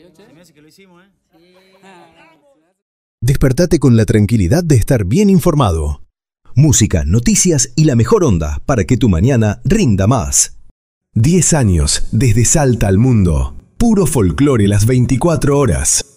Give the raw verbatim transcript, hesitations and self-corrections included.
Se me hace que lo hicimos, ¿eh? Despertate con la tranquilidad de estar bien informado. Música, noticias y la mejor onda para que tu mañana rinda más. diez años desde Salta al mundo. Puro folclore las veinticuatro horas.